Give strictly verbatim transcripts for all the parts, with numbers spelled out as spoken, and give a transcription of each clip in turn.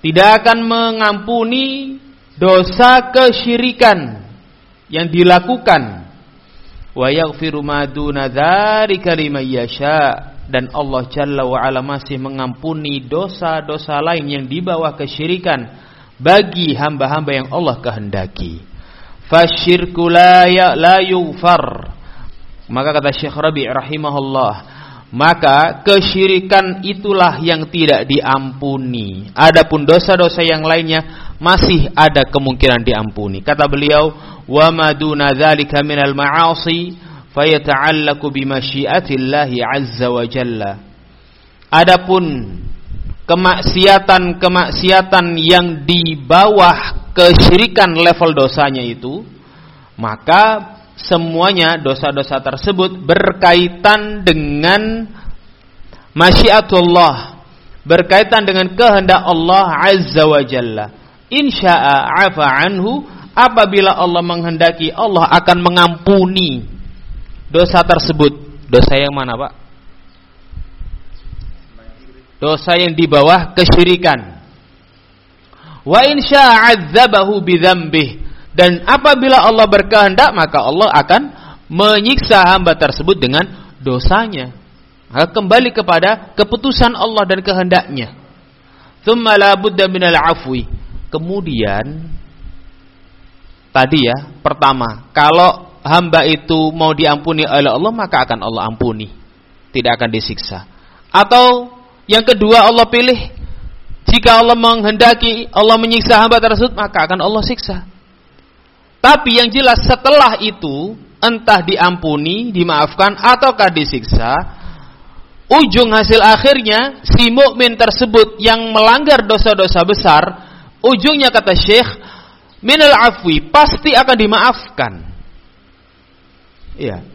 tidak akan mengampuni dosa kesyirikan yang dilakukan. Wa yaghfiru ma duna dzalika liman yasha, dan Allah Jalla wa Ala masih mengampuni dosa-dosa lain yang di bawah kesyirikan bagi hamba-hamba yang Allah kehendaki. Fasyirku la ya la yughfar. Maka kata Syekh Rabi' rahimahullah, maka kesyirikan itulah yang tidak diampuni. Adapun dosa-dosa yang lainnya masih ada kemungkinan diampuni. Kata beliau, wa ma duna dzalika minal ma'asi fayata'allaqu bi masyiatillahi azza wa jalla. Adapun kemaksiatan-kemaksiatan yang di bawah kesyirikan level dosanya itu, maka semuanya dosa-dosa tersebut berkaitan dengan masyiatullah, berkaitan dengan kehendak Allah azza wa jalla. Insya'a afa anhu, apabila Allah menghendaki, Allah akan mengampuni dosa tersebut. Dosa yang mana, Pak? Dosa yang di bawah kesyirikan. Wa in syaa'a 'adzabahu bidzambih, dan apabila Allah berkehendak, maka Allah akan menyiksa hamba tersebut dengan dosanya. Maka kembali kepada keputusan Allah dan kehendaknya. Tsumma la budda minal 'afwi. Kemudian tadi ya, pertama, kalau hamba itu mau diampuni oleh Allah, maka akan Allah ampuni, tidak akan disiksa. Atau yang kedua, Allah pilih, jika Allah menghendaki Allah menyiksa hamba tersebut, maka akan Allah siksa. Tapi yang jelas setelah itu, entah diampuni, dimaafkan, ataukah disiksa, ujung hasil akhirnya si mukmin tersebut yang melanggar dosa-dosa besar, ujungnya kata Syekh, minal afwi, pasti akan dimaafkan. Iya.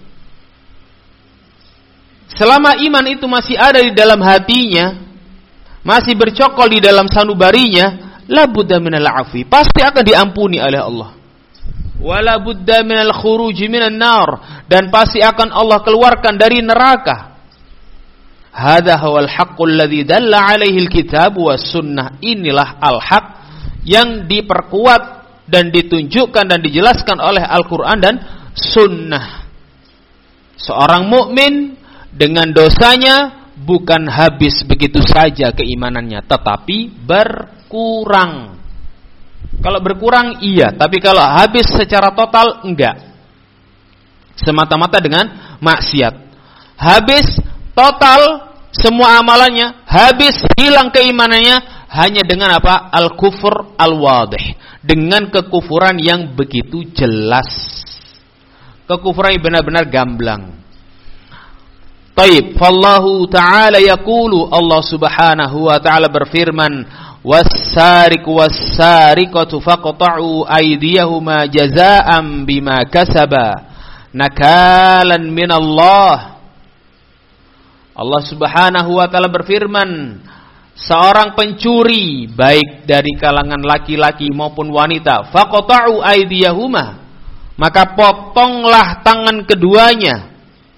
Selama iman itu masih ada di dalam hatinya, masih bercokol di dalam sanubarinya, la budda minal afwi, pasti akan diampuni oleh Allah. Wala budda minal khuruji minan nar, dan pasti akan Allah keluarkan dari neraka. Hadza huwal haqqul ladzi dalla alaihi alkitab was sunnah. Inilah al-haq yang diperkuat dan ditunjukkan dan dijelaskan oleh Al-Quran dan Sunnah. Seorang mukmin dengan dosanya bukan habis begitu saja keimanannya, tetapi berkurang. Kalau berkurang iya, tapi kalau habis secara total enggak. Semata-mata dengan maksiat. Habis total semua amalannya, habis hilang keimanannya hanya dengan apa? Al-kufur al-wadih, dengan kekufuran yang begitu jelas. Kekufuran yang benar-benar gamblang. Taib, fallahu ta'ala yaqulu, Allah subhanahu wa ta'ala berfirman, was-sariqu was-sariqatu faqta'u aydiyahuma jazaa'an bima kasaba nakalan minallah. Allah subhanahu wa ta'ala berfirman, seorang pencuri baik dari kalangan laki-laki maupun wanita, faqta'u aydiyahuma, maka potonglah tangan keduanya,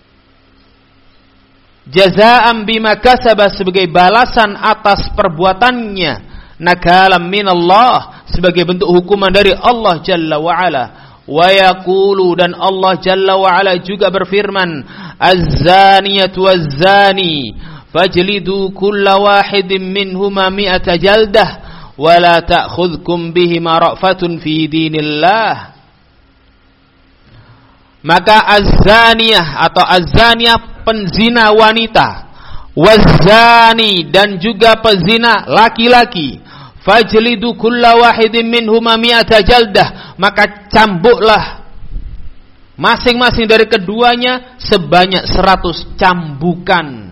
jazaa'an bima kasaba, sebagai balasan atas perbuatannya, nakalam minallah, sebagai bentuk hukuman dari Allah Jalla wa Ala. Wa yaqulu, dan Allah Jalla wa Ala juga berfirman, az-zaniyatu waz-zani fajlidu kulla wahidin minhuma mi'ata jaldah wa la ta'khudhukum bihima ra'fatun fi dinillah. Maka az-zaniyah atau az-zaniyah penzina wanita, waz-zani dan juga pezina laki-laki, fajlidu kulla wahidin minhuma mi'ata jaldah, maka cambuklah masing-masing dari keduanya sebanyak seratus cambukan.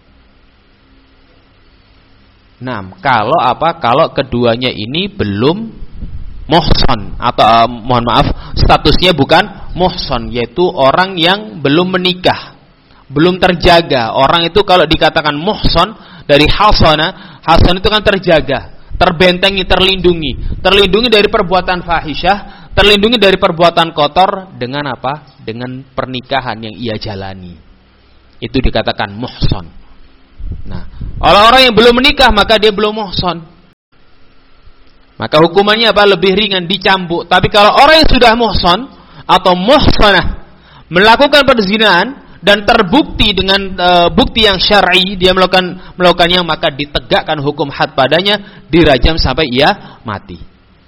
Nah, kalau apa? Kalau keduanya ini belum muhsan, atau uh, mohon maaf, statusnya bukan muhsan, yaitu orang yang belum menikah, belum terjaga. Orang itu kalau dikatakan muhsan dari hasana, hasan itu kan terjaga, terbentengi, terlindungi, terlindungi dari perbuatan fahisyah, terlindungi dari perbuatan kotor dengan apa? Dengan pernikahan yang ia jalani. Itu dikatakan muhsan. Nah, orang-orang yang belum menikah maka dia belum muhsan. maka hukumannya apa? Lebih ringan, dicambuk. Tapi kalau orang yang sudah muhsan atau muhsanah melakukan perzinahan dan terbukti dengan uh, bukti yang syar'i dia melakukan melakukannya, maka ditegakkan hukum had padanya, dirajam sampai ia mati.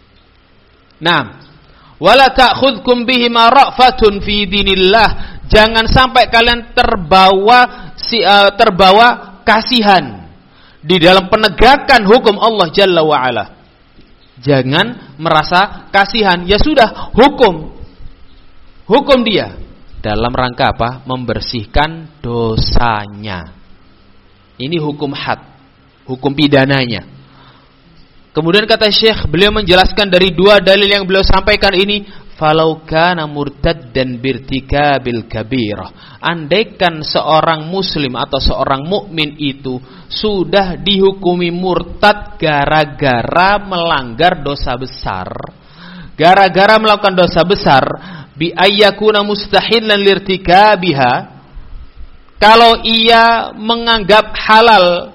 Nah, wala ta'khudhukum bihima ra'fatun fi dinillah. Jangan sampai kalian terbawa si, uh, terbawa kasihan di dalam penegakan hukum Allah Jalla wa Ala. Jangan merasa kasihan. Ya sudah, hukum. Hukum dia dalam rangka apa? Membersihkan dosanya. Ini hukum had, hukum pidananya. Kemudian kata Syekh, beliau menjelaskan dari dua dalil yang beliau sampaikan ini, falau kana murtaddan birtikabil kabirah. Andaikan seorang muslim atau seorang mukmin itu sudah dihukumi murtad gara-gara melanggar dosa besar, gara-gara melakukan dosa besar, bi ayyakuna mustahilan lirtikabiha, kalau ia menganggap halal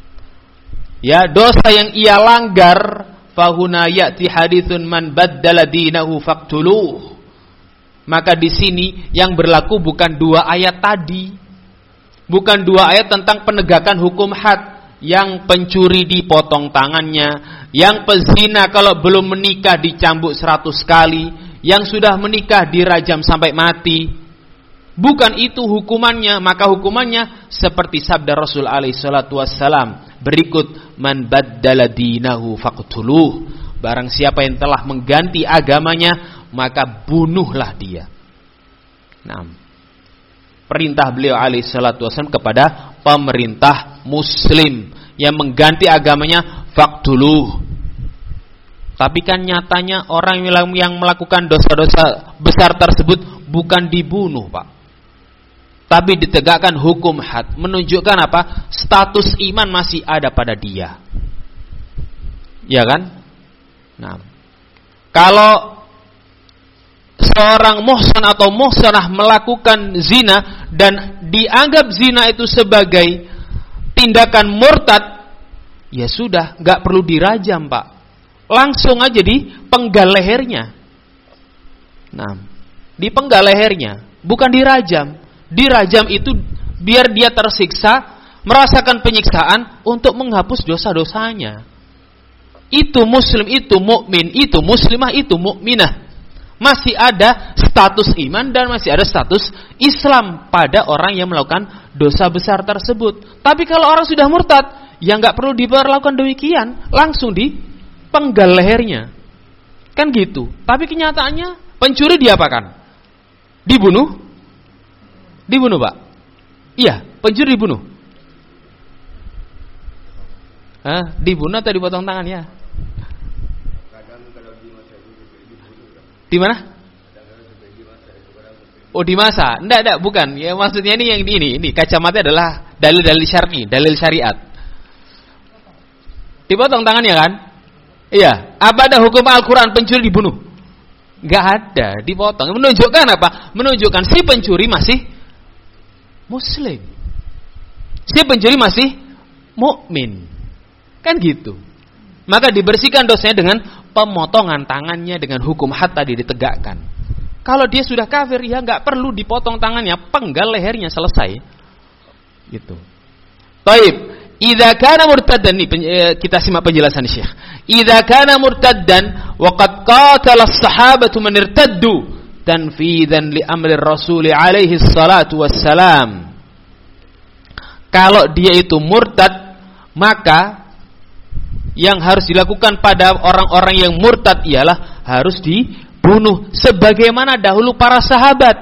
ya dosa yang ia langgar, fahuna ya'ti haditsun man baddala dinahu faqtuluh. Maka di sini yang berlaku bukan dua ayat tadi, bukan dua ayat tentang penegakan hukum had, yang pencuri dipotong tangannya, yang pezina kalau belum menikah dicambuk seratus kali, yang sudah menikah dirajam sampai mati. Bukan itu hukumannya. Maka hukumannya seperti sabda Rasul alaihi salatu wassalam berikut, man baddala dinahu faqtuluh. Barang siapa yang telah mengganti agamanya, maka bunuhlah dia. Nah, perintah beliau alaihi salatu wassalam kepada pemerintah muslim yang mengganti agamanya, faqtuluh. Tapi kan nyatanya orang yang melakukan dosa-dosa besar tersebut bukan dibunuh, Pak, tapi ditegakkan hukum had, menunjukkan apa? Status iman masih ada pada dia. Ya kan? Nah, kalau seorang muhsan atau muhsanah melakukan zina dan dianggap zina itu sebagai tindakan murtad, ya sudah, nggak perlu dirajam, Pak. Langsung aja dipenggal lehernya. Nah, dipenggal lehernya, bukan dirajam. Dirajam itu biar dia tersiksa, merasakan penyiksaan untuk menghapus dosa-dosanya. Itu muslim, itu mukmin, itu muslimah, itu mukminah. Masih ada status iman dan masih ada status Islam pada orang yang melakukan dosa besar tersebut. Tapi kalau orang sudah murtad, ya nggak perlu diperlakukan demikian, langsung dipenggal lehernya. Kan gitu. Tapi kenyataannya pencuri diapakan? Dibunuh? Dibunuh, Pak? Iya, pencuri dibunuh. Hah? Dibunuh atau dipotong tangan ya? Di mana? Oh, di masa. Enggak, enggak, bukan. Ya maksudnya ini yang ini, ini kacamata adalah dalil-dalil syar'i, dalil syariat. Dipotong tangannya kan? Iya. Apa ada hukum Al-Qur'an pencuri dibunuh? Enggak ada, dipotong. Menunjukkan apa? Menunjukkan si pencuri masih muslim. Si pencuri masih mukmin. Kan gitu. Maka dibersihkan dosanya dengan pemotongan tangannya, dengan hukum had tadi ditegakkan. Kalau dia sudah kafir, ya nggak perlu dipotong tangannya, penggal lehernya, selesai. Gitu. Taib. Idza kana murtaddan, kita simak penjelasan Syekh. Idza kana murtaddan wa qad qatala as-sahabatu man irtaddu tanfidan li amri Rasul alaihi salatu wassalam. Kalau dia itu murtad, maka yang harus dilakukan pada orang-orang yang murtad ialah harus dibunuh, sebagaimana dahulu para sahabat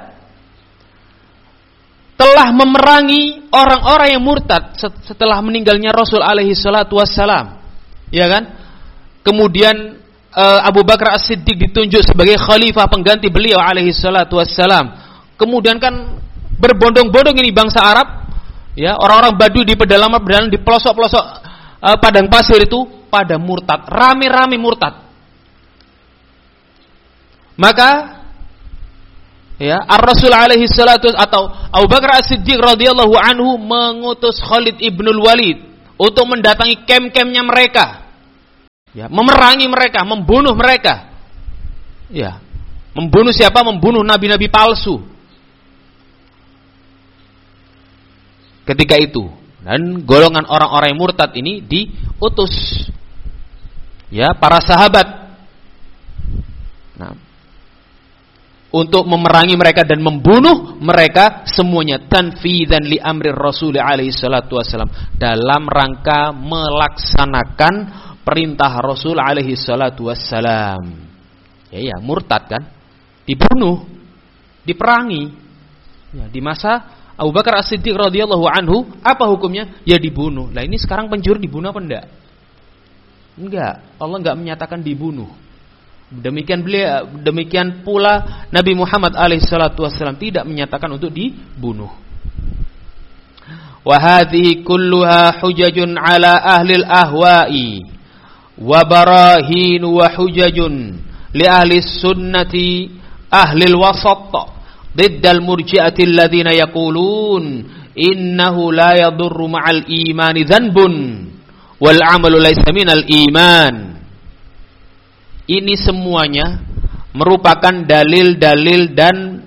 telah memerangi orang-orang yang murtad setelah meninggalnya Rasul alaihi salatu wassalam. Ya kan? Kemudian Abu Bakar As-Siddiq ditunjuk sebagai khalifah pengganti beliau alaihi salatu wassalam. Kemudian kan berbondong-bondong ini bangsa Arab, ya, orang-orang Badui di pedalaman pedalaman di pelosok-pelosok uh, padang pasir itu pada murtad, rame-rame murtad. Maka ya, Ar-Rasul alaihi salatu atau Abu Bakar As-Siddiq radhiyallahu anhu mengutus Khalid ibnul Walid untuk mendatangi kem-kemnya mereka. Ya, memerangi mereka, membunuh mereka. Ya. Membunuh siapa? Membunuh nabi-nabi palsu. Ketika itu, dan golongan orang-orang yang murtad ini diutus. Ya, para sahabat. Nah, untuk memerangi mereka dan membunuh mereka semuanya, tanfidzan li amri Rasul alaihi salatu wasallam, dalam rangka melaksanakan perintah Rasul alaihi salatu wassalam. Ya ya, murtad kan? Dibunuh, diperangi. Ya, di masa Abu Bakar As-Siddiq radhiyallahu anhu, apa hukumnya? Ya dibunuh. Lah ini sekarang pencuri dibunuh apa enggak? Enggak. Allah enggak menyatakan dibunuh. Demikian beliau, demikian pula Nabi Muhammad alaihi salatu wasallam tidak menyatakan untuk dibunuh. Wa hadhihi kulluha hujajun ala ahli al-ahwa'i wa barahin wa hujajun li ahli sunnati ahli al-wasat ضد المرجئة الذين يقولون إنه لا يضر مع الإيمان ذنب والعمل ليس من الإيمان. Ini semuanya merupakan dalil-dalil dan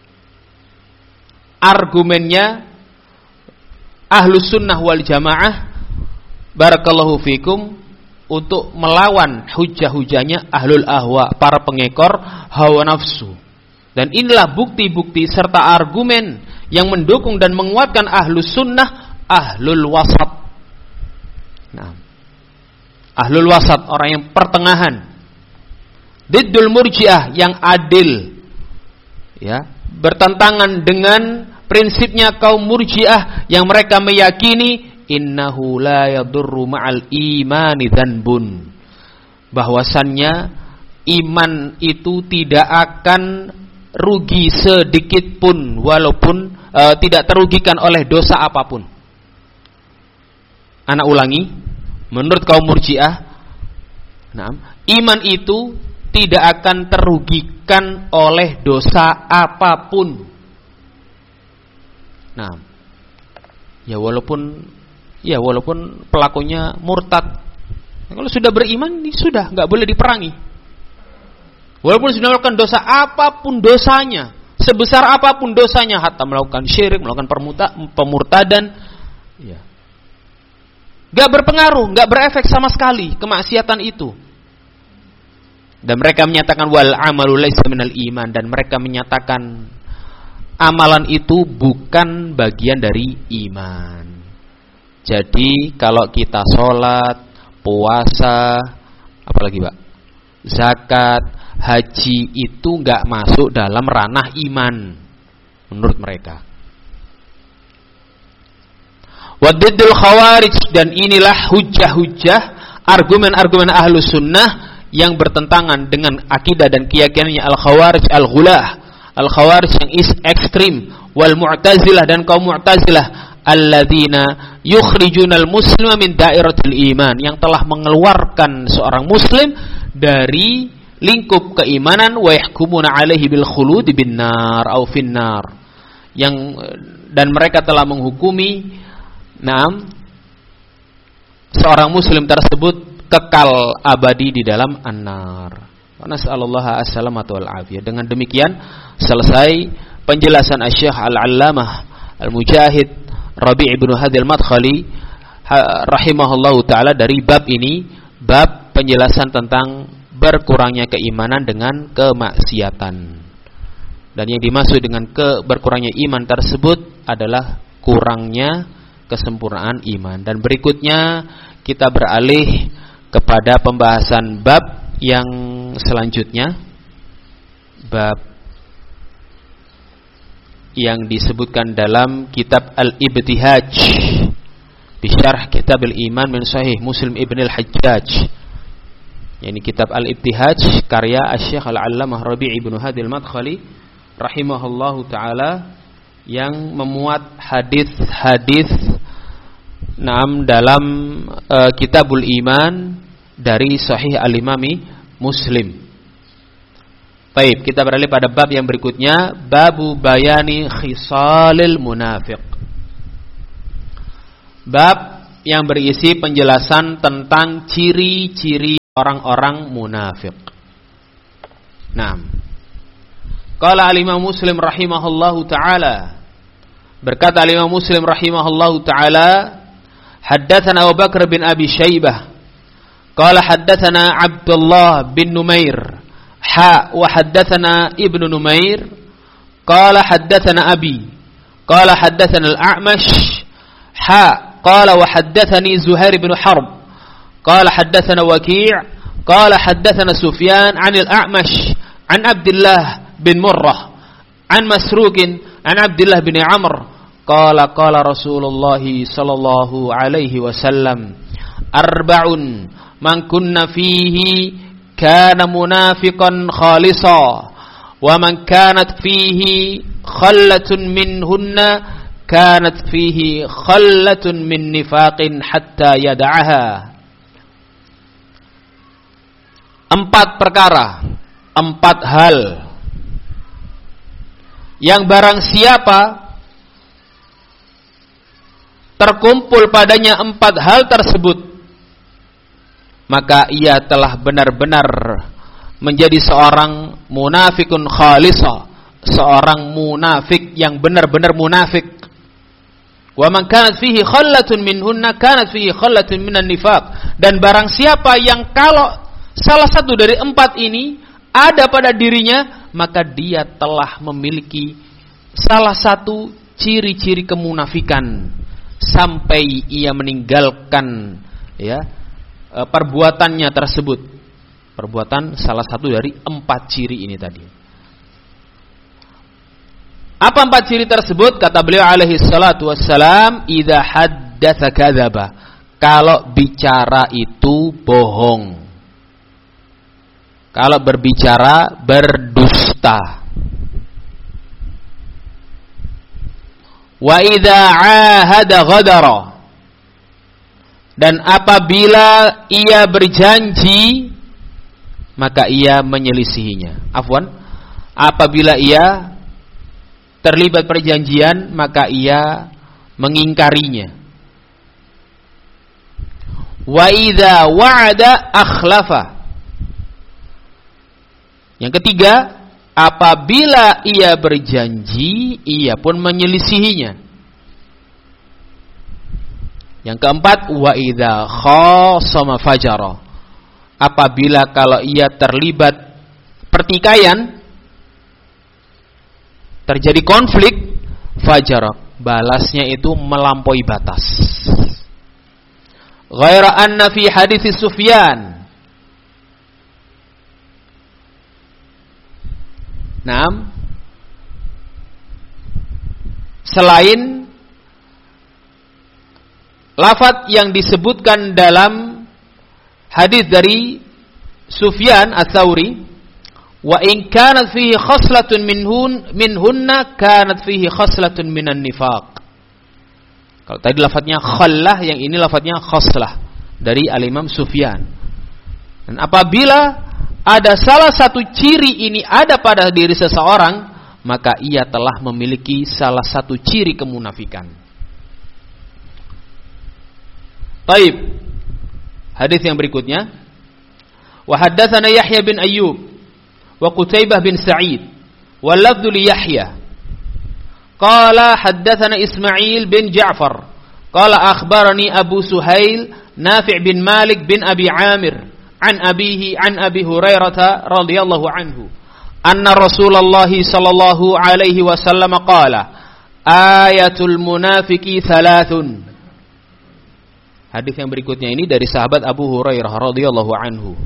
argumennya Ahlus Sunnah wal Jamaah barakallahu fikum untuk melawan hujah-hujahnya Ahlul Ahwa, para pengekor hawa nafsu. Dan inilah bukti-bukti serta argumen yang mendukung dan menguatkan Ahlus Sunnah, Ahlul Wasat. Nah, Ahlul Wasat, orang yang pertengahan. Diddul Murji'ah, yang adil, ya, bertentangan dengan prinsipnya kaum Murji'ah yang mereka meyakini innahu la yadurru ma'al imani dzanbun, bahwasannya iman itu tidak akan rugi sedikit pun, walaupun uh, tidak terugikan oleh dosa apapun. Anak ulangi, menurut kaum Murji'ah, nah, iman itu tidak akan terugikan oleh dosa apapun. Nah, ya walaupun ya walaupun pelakunya murtad, kalau sudah beriman, sudah nggak boleh diperangi. Walaupun sudah melakukan dosa apapun dosanya, sebesar apapun dosanya, hatta melakukan syirik, melakukan permuta, pemurtadan, ya, gak berpengaruh, gak berefek sama sekali kemaksiatan itu. Dan mereka menyatakan wal amalu laisa minal iman, dan mereka menyatakan amalan itu bukan bagian dari iman. Jadi kalau kita sholat, puasa, apalagi Pak, zakat, haji itu nggak masuk dalam ranah iman menurut mereka. Wadiddul khawarij, dan inilah hujah-hujah, argumen-argumen Ahlus Sunnah yang bertentangan dengan akidah dan keyakinannya al-khawarij al-ghulah, al-khawarij yang is ekstrim, wal mu'tazilah, dan kaum mu'tazilah alladzina yukhrijunal muslima min dairatil iman, yang telah mengeluarkan seorang muslim dari lingkup keimanan, wa yahkumuna alaihi bil khuludi bin nar au finnar, yang dan mereka telah menghukumi naam seorang muslim tersebut kekal abadi di dalam an-nar. Wa nas'alullaha as-salamata wal afiyah. Dengan demikian selesai penjelasan Asy-Syaikh Al-Allamah Al-Mujahid Rabi' ibnu Hadi Al-Madkhali rahimahullahu taala dari bab ini, bab penjelasan tentang berkurangnya keimanan dengan kemaksiatan. Dan yang dimaksud dengan ke berkurangnya iman tersebut adalah kurangnya kesempurnaan iman. Dan berikutnya kita beralih kepada pembahasan bab yang selanjutnya, bab yang disebutkan dalam kitab Al-Ibtihaj bi syarh Kitab Al-Iman min Sahih Muslim Ibn Al-Hajjaj. Ini kitab Al-Ibtihaj karya Asy-Syaikh Al-Allamah Rabi' ibnu Hadi Al-Madkhali rahimahullahu taala, yang memuat hadis-hadis naam dalam uh, Kitabul Iman dari Sahih Al-Imami Muslim. Baik, kita beralih pada bab yang berikutnya, babu bayani khisalil munafiq. Bab yang berisi penjelasan tentang ciri-ciri orang-orang munafik. Naam. Qala al-Imam Muslim rahimahullahu taala, berkata al-Imam Muslim rahimahullahu taala, haddatsana Abu Bakar bin Abi Syaibah qala haddatsana Abdullah bin Numair ha wa haddatsana Ibnu Numair qala haddatsana Abi qala haddatsana al-A'mash ha qala wa haddatsani Zuhair bin Harb قال حدثنا وكيع قال حدثنا سفيان عن الأعمش عن عبد الله بن مرة عن مسروق عن عبد الله بن عمرو قال قال رسول الله صلى الله عليه وسلم أربع من كنا فيه كان منافقا خالصا ومن كانت فيه خلة منهن كانت فيه خلة من نفاق حتى يدعها. Empat perkara, empat hal yang barang siapa terkumpul padanya empat hal tersebut, maka ia telah benar-benar menjadi seorang munafikun khalisa, seorang munafik yang benar-benar munafik. Wa man kanat fihi khallatun minhunna kanat fihi khallatun minan nifaq. Dan barang siapa yang kalau salah satu dari empat ini ada pada dirinya, maka dia telah memiliki salah satu ciri-ciri kemunafikan sampai ia meninggalkan ya perbuatannya tersebut. Perbuatan salah satu dari empat ciri ini tadi. Apa empat ciri tersebut? Kata beliau alaihi salatu wassalam, idza haddatsa kadzaba. Kalau bicara itu bohong. Kalau berbicara berdusta. Wa idza ahada ghadara. Dan apabila ia berjanji, maka ia menyelisihinya. Afwan, apabila ia terlibat perjanjian, maka ia mengingkarinya. Wa idza wa'ada akhlafa. Yang ketiga, apabila ia berjanji, ia pun menyelisihinya. Yang keempat, wa idza khasama fajara. Apabila kalau ia terlibat pertikaian, terjadi konflik, fajara, balasnya itu melampaui batas. Ghaira anna fi hadits Sufyan. Naam. Selain lafaz yang disebutkan dalam hadis dari Sufyan Ats-Tsauri, wa in kanat fihi khaslatun minhun minhunna kanat fihi khaslatun minan nifaq. Kalau tadi lafaznya khallah, yang ini lafaznya khaslah dari Al-Imam Sufyan. Dan apabila ada salah satu ciri ini ada pada diri seseorang, maka ia telah memiliki salah satu ciri kemunafikan. Baik. Hadis yang berikutnya, wa haddatsana Yahya bin Ayyub wa Qutaibah bin Sa'id wa lafdhu li Yahya qala haddatsana Ismail bin Ja'far qala akhbarani Abu Suhail Nafi' bin Malik bin Abi Amir an abihi an Abi Hurairah radhiyallahu anhu anna Rasulullah sallallahu alaihi wasallam qala ayatul munafiqi thalathun. Hadis yang berikutnya ini dari sahabat Abu Hurairah radhiyallahu anhu.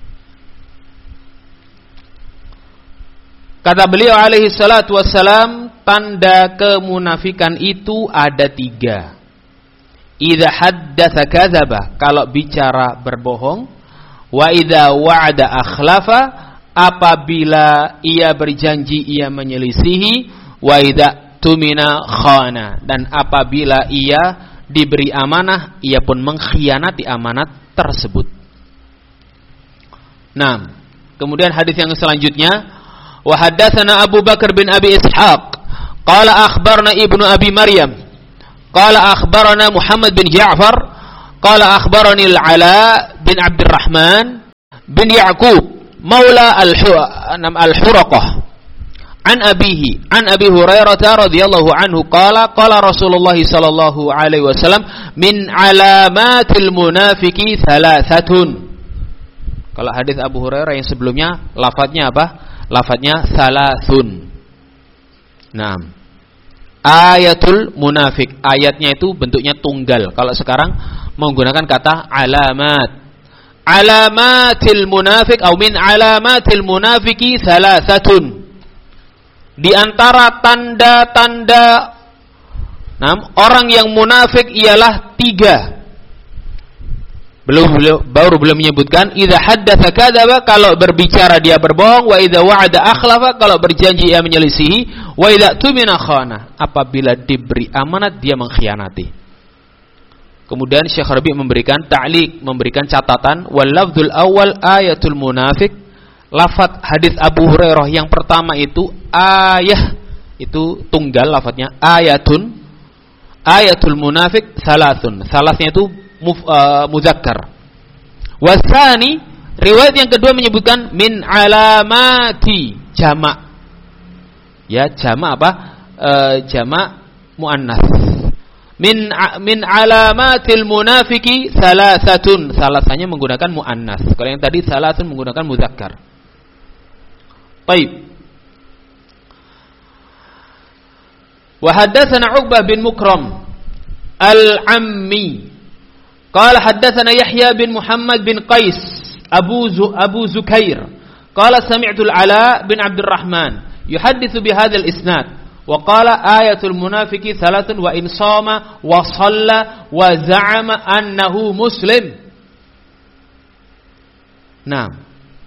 Kata beliau alaihi salatu wassalam, tanda kemunafikan itu ada tiga. Idza haddatsa kadzaba, kalau bicara berbohong. Wa idza wa'ada akhlafa, apabila ia berjanji ia menyelisihi. Wa idza tumina khana, dan apabila ia diberi amanah ia pun mengkhianati amanat tersebut. Nah, kemudian hadis yang selanjutnya, wa haddatsana Abu Bakar bin Abi Ishaq qala akhbarna Ibnu Abi Maryam qala akhbarana Muhammad bin Ja'far qala akhbarani Al-Ala bin Abdurrahman bin Ya'qub maula al-Huraqah an abihi an Abi Hurairah radhiyallahu anhu qala qala Rasulullah sallallahu alaihi wasallam min alamatil munafiqi thalathatun. Kalau hadis Abu Hurairah yang sebelumnya lafadznya apa? Lafadznya thalathun. Naam. Ayatul munafik, ayatnya itu bentuknya tunggal. Kalau sekarang menggunakan kata alamat. Alamatil munafik atau min alamatil munafiki thalathatun. Di antara tanda-tanda nah, orang yang munafik ialah tiga. Belum, belum baru belum menyebutkan idza haddatsa kadzaba, kalau berbicara dia berbohong, wa idza wa'ada akhlafa, kalau berjanji ia menyelisihi, wa idza tumina khana, apabila diberi amanat dia mengkhianati. Kemudian Syekh Rabi memberikan ta'liq, memberikan catatan, wal lafdzul awal ayatul munafik. Lafaz hadis Abu Hurairah yang pertama itu ayah, itu tunggal lafaznya, ayatun, ayatul munafik salasun, salasnya itu muf, uh, muzakkar. Wasani, riwayat yang kedua menyebutkan min alamati, jamak. Ya, jamak apa? Uh, jamak muannats. Min min alamatil munafiki salasatun, salasanya menggunakan muannats. Kalau yang tadi salasun menggunakan muzakkar. Baik. Wa haddatsana Uqbah bin Mukram al-Ammi qala haddatsana Yahya bin Muhammad bin Qais Abu Zu, Abu Zukair qala sami'tu al-Ala bin Abdurrahman yuhadditsu bi hadzal isnad wa qala ayatul munafiqi thalathun wa in shama wa shalla wa za'ama annahu muslim. Nah,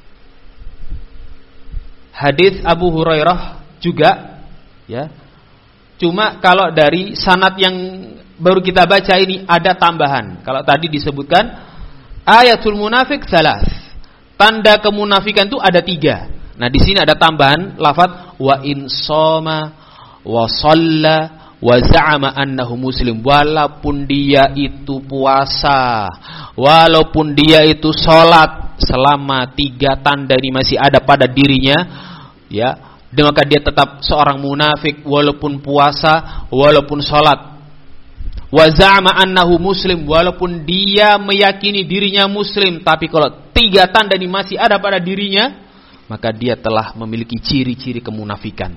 hadis Abu Hurairah juga, ya. Cuma kalau dari sanad yang baru kita baca ini ada tambahan. Kalau tadi disebutkan ayatul munafik salas, tanda kemunafikan itu ada tiga. Nah, di sini ada tambahan lafaz wa in shoma wa shalla wa za'ama annahu muslim. Walaupun dia itu puasa, walaupun dia itu sholat, selama tiga tanda ini masih ada pada dirinya, ya, maka dia tetap seorang munafik walaupun puasa, walaupun sholat. Wa za'ama annahu muslim, walaupun dia meyakini dirinya muslim, tapi kalau tiga tanda ini masih ada pada dirinya, maka dia telah memiliki ciri-ciri kemunafikan.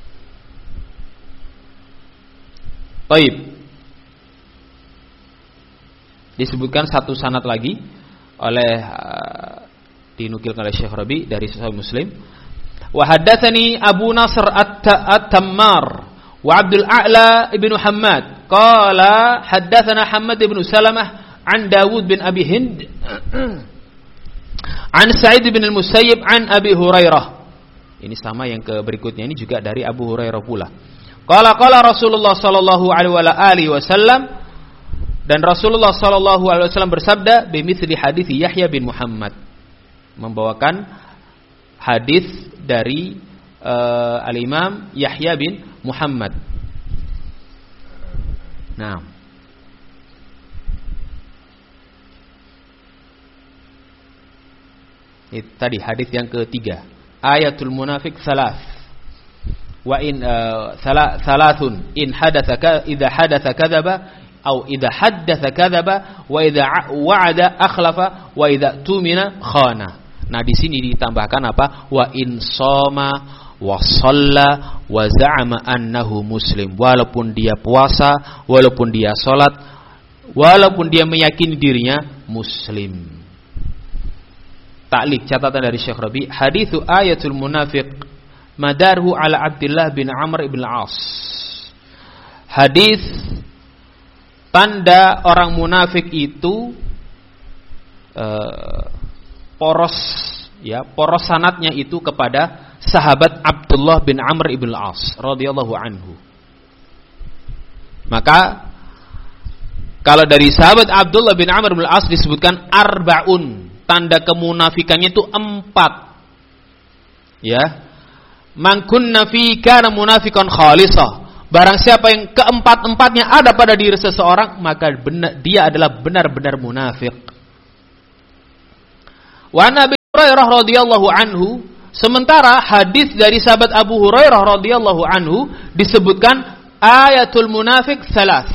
Baik. Disebutkan satu sanad lagi oleh uh, dinukilkan oleh Syekh Rabi dari Sahih Muslim. Wa haddatsani Abu Nasr at-Tammar wa Abdul A'la ibn Muhammad qala haddatsana Hammad ibn Salamah an Dawud bin Abi Hind an Sa'id bin al-Musayyib an Abi Hurairah. Ini sama yang ke berikutnya, ini juga dari Abu Hurairah pula. Qala qala Rasulullah sallallahu alaihi wasallam, dan Rasulullah sallallahu alaihi wasallam bersabda bimithli hadits Yahya bin Muhammad, membawakan hadis dari uh, al-Imam Yahya bin Muhammad. Nah, itu tadi hadis yang ketiga, ayatul munafik salas. Wa in uh, thalathun in hadatsa idza hadatsa kadzaba atau idza haddatsa kadzaba wa idza wa'ada akhlafa wa idza tumina khana. Nah, di sini ditambahkan apa? Wa in shoma wa shalla wa za'ama annahu muslim. Walaupun dia puasa, walaupun dia salat, walaupun dia meyakini dirinya muslim. Ta'liq catatan dari Syekh Rabi, haditsu ayatul munafiq madarhu ala Abdullah bin Amr ibn al-As. Hadis tanda orang munafik itu uh, poros, ya, poros sanadnya itu kepada sahabat Abdullah bin Amr ibn al-As radhiyallahu anhu. Maka kalau dari sahabat Abdullah bin Amr ibn al-As disebutkan arbaun, tanda kemunafikannya itu empat. Ya. Man kunna fi kana munafiqan khalisah. Barang siapa yang keempat-empatnya ada pada diri seseorang, maka benar, dia adalah benar-benar munafik. Wa nabi Hurairah radhiyallahu anhu, sementara hadis dari sahabat Abu Hurairah radhiyallahu anhu disebutkan ayatul munafik salas.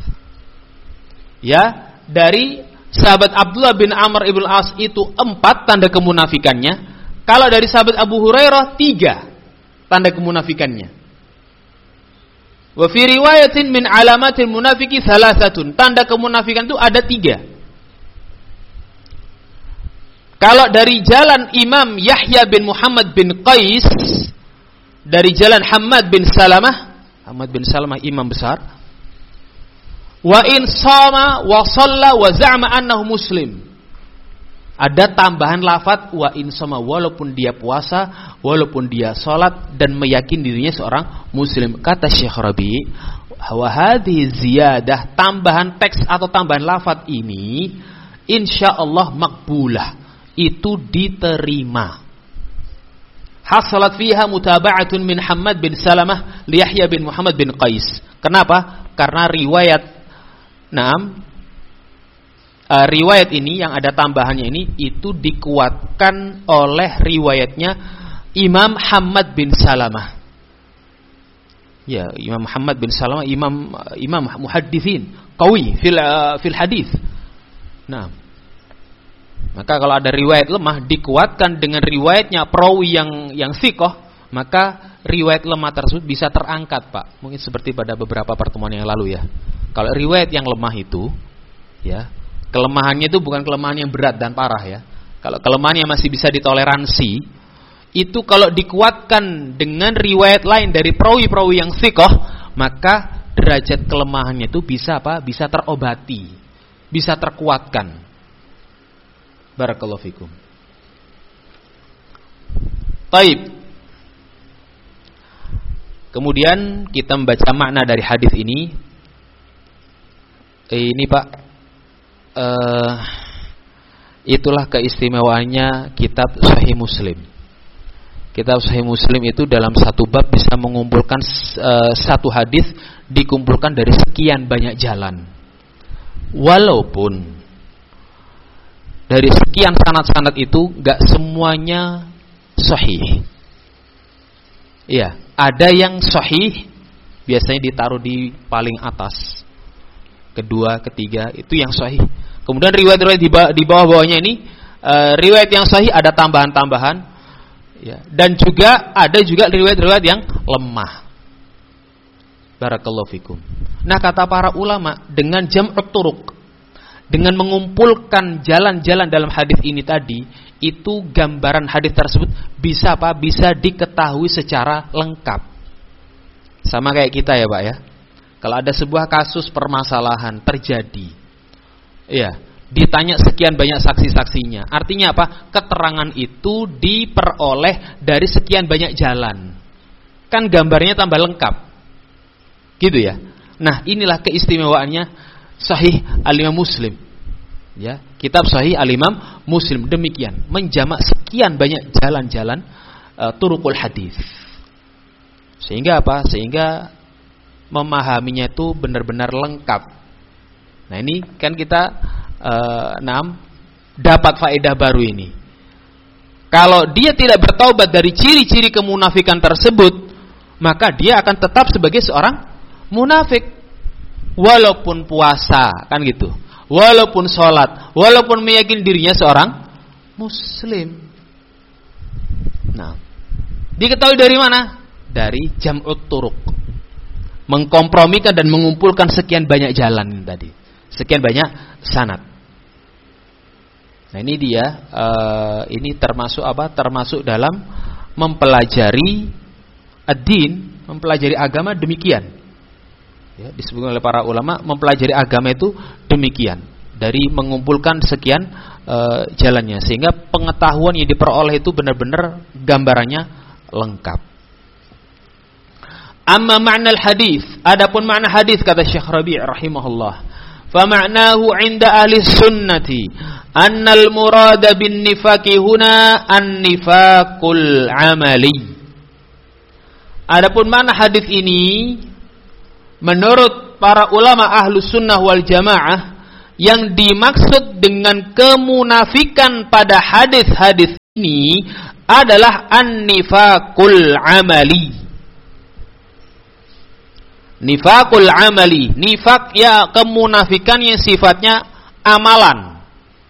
Ya, dari sahabat Abdullah bin Amr ibn As itu empat tanda kemunafikannya. Kalau dari sahabat Abu Hurairah tiga tanda kemunafikannya. Wa fi riwayatin min alamatil munafiki salasatun. Tanda kemunafikan itu ada tiga. Kalau dari jalan Imam Yahya bin Muhammad bin Qais, dari jalan Hammad bin Salamah, Hammad bin Salamah imam besar, wa in sama wa shalla wa za'ma annahu muslim. Ada tambahan lafaz wa in sama, walaupun dia puasa, walaupun dia salat dan meyakini dirinya seorang muslim. Kata Syekh Rabi, wa hadhihi ziyadah, tambahan teks atau tambahan lafaz ini insyaallah makbulah, itu diterima. Hasalat fiha mutaba'atun min Hammad bin Salamah li Yahya bin Muhammad bin Qais. Kenapa? Karena riwayat Naam uh, riwayat ini yang ada tambahannya ini itu dikuatkan oleh riwayatnya Imam Hammad bin Salamah. Ya, Imam Hammad bin Salamah imam imam muhadditsin qawi fil uh, fil hadis. Naam. Maka kalau ada riwayat lemah dikuatkan dengan riwayatnya perawi yang yang thiqah, maka riwayat lemah tersebut bisa terangkat, Pak. Mungkin seperti pada beberapa pertemuan yang lalu ya. Kalau riwayat yang lemah itu, ya, kelemahannya itu bukan kelemahan yang berat dan parah ya. Kalau kelemahannya masih bisa ditoleransi, itu kalau dikuatkan dengan riwayat lain dari perawi-perawi yang thiqah, maka derajat kelemahannya itu bisa apa? Bisa terobati, bisa terkuatkan. Barakallahu fikum. Baik. Kemudian kita membaca makna dari hadis ini. Eh, ini Pak, uh, itulah keistimewaannya kitab Sahih Muslim. Kitab Sahih Muslim itu dalam satu bab bisa mengumpulkan uh, satu hadis dikumpulkan dari sekian banyak jalan. Walaupun dari sekian sanad-sanad itu gak semuanya sahih. Iya, ada yang sahih biasanya ditaruh di paling atas. Kedua, ketiga, itu yang sahih. Kemudian riwayat-riwayat di bawah-bawahnya ini uh, riwayat yang sahih ada tambahan-tambahan ya. Dan juga ada juga riwayat-riwayat yang lemah. Barakallahu fikum. Nah, kata para ulama, dengan jam'ut turuq, dengan mengumpulkan jalan-jalan dalam hadis ini tadi, itu gambaran hadis tersebut bisa apa? Bisa diketahui secara lengkap. Sama kayak kita ya, Pak ya. Kalau ada sebuah kasus permasalahan terjadi, ya, ditanya sekian banyak saksi-saksinya. Artinya apa? Keterangan itu diperoleh dari sekian banyak jalan. Kan gambarnya tambah lengkap. Gitu ya. Nah, inilah keistimewaannya Sahih Al-Imam Muslim. Ya, kitab Sahih Al-Imam Muslim demikian, menjamak sekian banyak jalan-jalan uh, turuqul hadis. Sehingga apa? Sehingga memahaminya itu benar-benar lengkap. Nah, ini kan kita uh, enam dapat faedah baru ini. Kalau dia tidak bertaubat dari ciri-ciri kemunafikan tersebut, maka dia akan tetap sebagai seorang munafik. Walaupun puasa, kan gitu. Walaupun sholat, walaupun meyakini dirinya seorang muslim. Nah, diketahui dari mana? Dari jam'ut turuq. Mengkompromikan dan mengumpulkan sekian banyak jalan tadi. Sekian banyak sanad. Nah, ini dia, uh, ini termasuk apa? Termasuk dalam mempelajari ad-din, mempelajari agama demikian. Ya, disebutkan oleh para ulama, mempelajari agama itu demikian, dari mengumpulkan sekian uh, jalannya, sehingga pengetahuan yang diperoleh itu benar-benar gambarannya lengkap. Amma ma'na al-hadis, adapun makna hadis kata Syekh Rabi' rahimahullah, fa ma'nahu 'inda ahli sunnati anna al-murada bin nifaqi huna an-nifaqul 'amali. Adapun makna hadis ini menurut para ulama ahlus sunnah wal jamaah, yang dimaksud dengan kemunafikan pada hadis-hadis ini adalah an-nifaqul amali. Nifaqul amali, nifaq ya kemunafikan yang sifatnya amalan.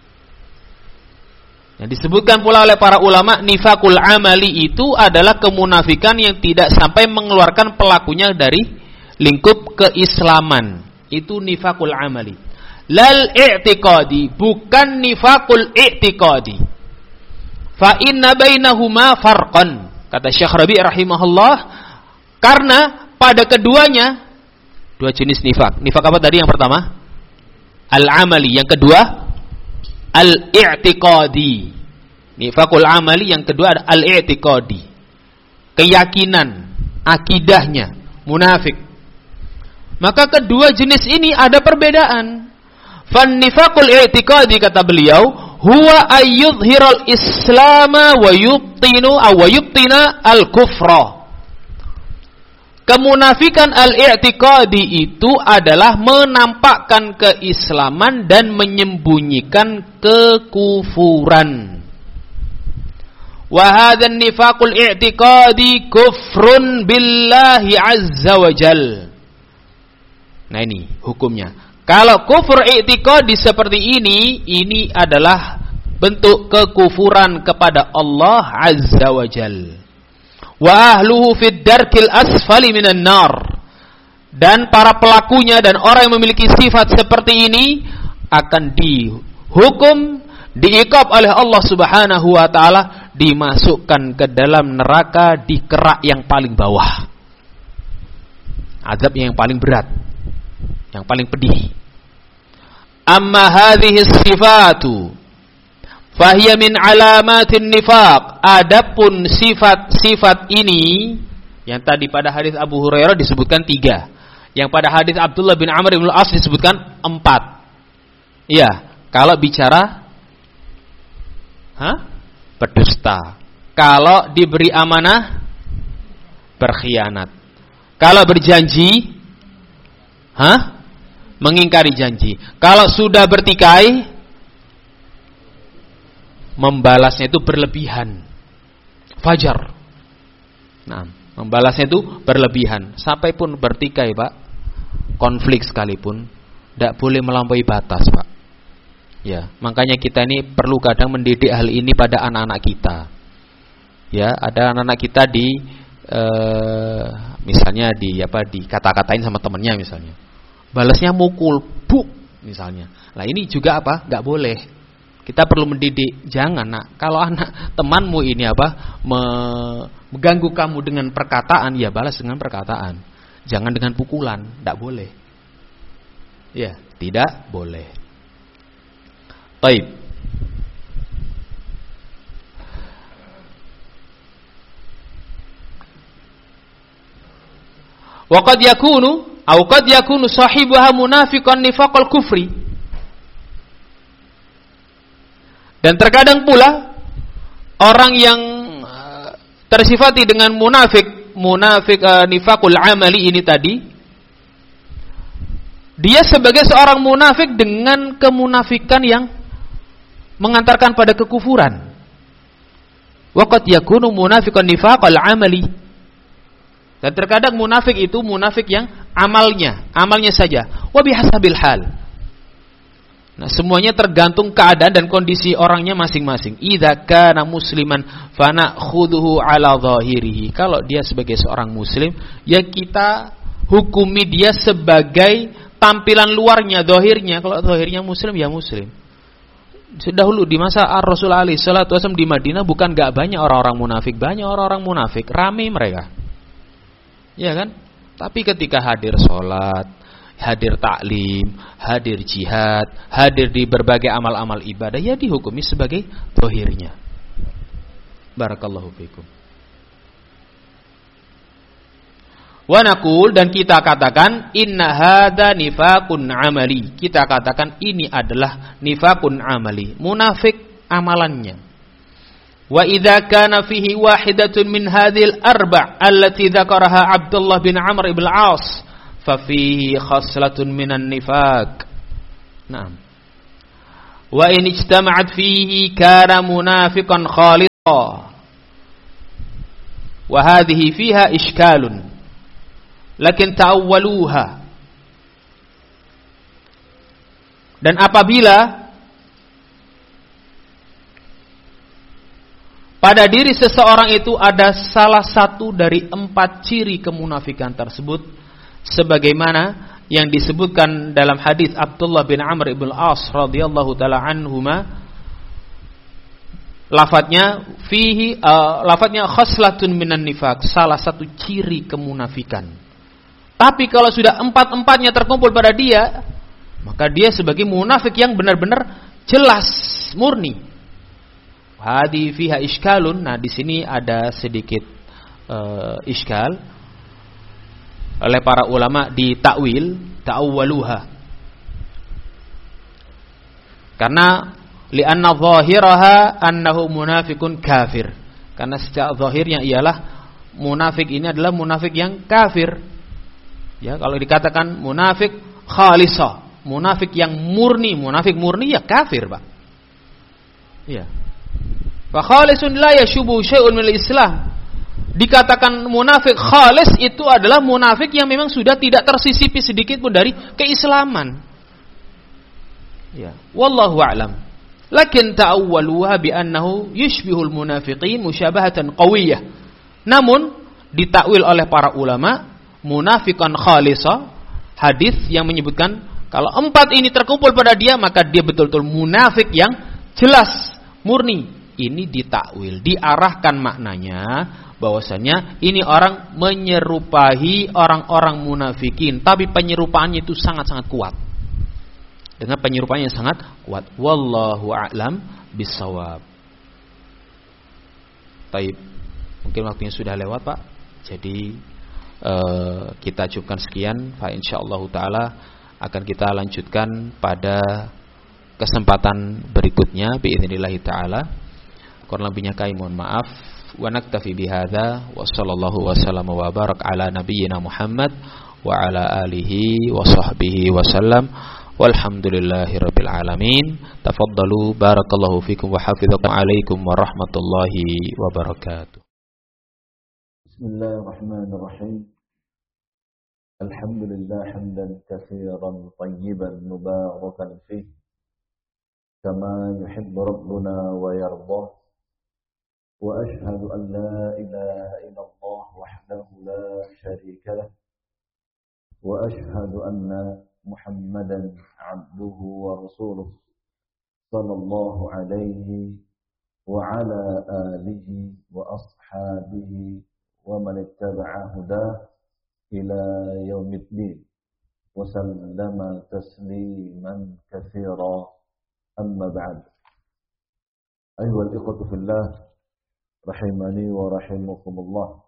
Yang disebutkan pula oleh para ulama, nifaqul amali itu adalah kemunafikan yang tidak sampai mengeluarkan pelakunya dari lingkup keislaman. Itu nifaqul amali. Lal i'tiqadi, bukan nifaqul i'tiqadi. Fa inna bainahuma farqan. Kata Syekh Rabi' rahimahullah, karena pada keduanya dua jenis nifaq. Nifaq apa tadi yang pertama? Al-amali, yang kedua al-i'tiqadi. Nifaqul amali yang kedua ada al-i'tiqadi. Keyakinan, akidahnya munafik. Maka kedua jenis ini ada perbedaan. Fan nifaqul i'tiqadi, kata beliau, huwa ayyudhiral islama wa yubtinu aw yubtina al-kufra. Kemunafikan al-i'tiqadi itu adalah menampakkan keislaman dan menyembunyikan kekufuran. Wa hadzal nifaqul i'tiqadi kufrun billahi azza wa jal. Nah ini hukumnya. Kalau kufur i'tiqadi seperti ini, ini adalah bentuk kekufuran kepada Allah azza wa jal. Wa ahluhu fid darkil asfali minan nar. Dan para pelakunya dan orang yang memiliki sifat seperti ini akan dihukum, diiqab oleh Allah Subhanahu wa taala, dimasukkan ke dalam neraka di kerak yang paling bawah. Azab yang paling berat, yang paling pedih. Amma hadhihi sifatu fahiya min alamatin nifaq. Adapun sifat-sifat ini yang tadi pada hadis Abu Hurairah disebutkan tiga, yang pada hadis Abdullah bin Amr bin Al-As disebutkan empat. Iya, kalau bicara hah? berdusta. Kalau diberi amanah, berkhianat. Kalau berjanji, hah? mengingkari janji. Kalau sudah bertikai, membalasnya itu berlebihan. Fajar. Nah, membalasnya itu berlebihan. Sampai pun bertikai, Pak. Konflik sekalipun, tidak boleh melampaui batas, Pak. Ya, makanya kita ini perlu kadang mendidik hal ini pada anak-anak kita. Ya, ada anak-anak kita di, eh, misalnya di apa, di kata-katain sama temennya misalnya. Balasnya mukul, buk, misalnya. Nah ini juga apa? Nggak boleh. Kita perlu mendidik. Jangan, nak. Kalau anak temanmu ini apa, mengganggu kamu dengan perkataan, ya balas dengan perkataan. Jangan dengan pukulan. Nggak boleh. Ya, tidak boleh. Baik. Wa qad yakunu aw qad yakunu sahibuha munafiqan nifaqal kufri. Dan terkadang pula orang yang tersifati dengan munafik, munafik uh, nifaqul amali ini tadi, dia sebagai seorang munafik dengan kemunafikan yang mengantarkan pada kekufuran. Wa qad yakunu munafiqan nifaqal amali. Dan terkadang munafik itu munafik yang amalnya, amalnya saja. Wa bihasabil hal. Nah, semuanya tergantung keadaan dan kondisi orangnya masing-masing. Idza kana musliman fana'khudhuhu 'ala dhahirihi. Kalau dia sebagai seorang muslim, ya kita hukumi dia sebagai tampilan luarnya, zahirnya. Kalau zahirnya muslim, ya muslim. Dahulu di masa Ar-Rasul alaihi salatu wasallam di Madinah bukan enggak banyak orang-orang munafik, banyak orang-orang munafik, ramai mereka. Ya kan? Tapi ketika hadir sholat, hadir taklim, hadir jihad, hadir di berbagai amal-amal ibadah, ya dihukumi sebagai zahirnya. Barakallahu fikum. Wa naqul, dan kita katakan inna hadza nifaqun amali. Kita katakan ini adalah nifaqun amali, munafik amalannya. Wa idza kana fihi wahidatun min hadhil arba' allati dzakaraha Abdullah bin Amr ibn al-As fa fihi khaslatun minan nifaq. Naam. Wa in ijtama'at fihi kana munafiqan khalis wa hadhihi fiha ishkalun lakin ta'awwaluha. Dan apabila pada diri seseorang itu ada salah satu dari empat ciri kemunafikan tersebut, sebagaimana yang disebutkan dalam hadis Abdullah bin Amr ibn al-As radhiyallahu taala anhuma, lafadznya fihi uh, lafadznya khoslatun minan nifaq, salah satu ciri kemunafikan. Tapi kalau sudah empat-empatnya terkumpul pada dia, maka dia sebagai munafik yang benar-benar jelas, murni. Hadi fiha iskalun. Nah, di sini ada sedikit uh, iskal oleh para ulama di takwil, ta'awwaluha. Karena li'anna zahiraha annahu munafikun kafir. Karena secara zahirnya ialah munafik ini adalah munafik yang kafir. Ya, kalau dikatakan munafik khalisah, munafik yang murni, munafik murni ya kafir, Pak. Iya. Fa khalisun la yashubu syai'un minal Islam. Dikatakan munafik khalis itu adalah munafik yang memang sudah tidak tersisipi sedikit pun dari keislaman. Ya, wallahu a'lam. Lakin ta'awwaluha bi annahu yushbihul munafiqin musyabahatan qawiyyah. Namun ditakwil oleh para ulama munafikan khalisa, hadis yang menyebutkan kalau empat ini terkumpul pada dia maka dia betul-betul munafik yang jelas, murni. Ini ditakwil, diarahkan maknanya bahwasanya ini orang menyerupai orang-orang munafikin, tapi penyerupaannya itu sangat-sangat kuat. Dengan penyerupaannya sangat kuat. Wallahu a'lam bissawab. Baik. Mungkin waktunya sudah lewat, Pak. Jadi uh, kita cukupkan sekian. Fa insyaallah taala akan kita lanjutkan pada kesempatan berikutnya biidznillah taala. Kurang lebihnya kami mohon maaf. Wa naktafi bihadza wa sallallahu wasallam wa barak ala nabiyyina Muhammad wa ala alihi wa sahbihi wasallam. Walhamdulillahi rabbil alamin. Tafaddalu barakallahu fikum wa hafizakum alaikum warahmatullahi wabarakatuh. Bismillahirrahmanirrahim. Alhamdulillah hamdan katsiran tayyiban mubarakan fih kama yuhibbu rabbuna wa yardah. Wa ashhadu an la ilaha illallah wahdahu la syarika lah. Wa ashhadu anna Muhammadan abduhu wa rasuluh sallallahu alaihi wa ala alihi wa ashabihi wa man ittaba'a hudah ila yaumiddin wa sallama tasliman katsira, amma ba'd. Ayyuhal ikhwatu fillah rahimani wa rahimakumullah.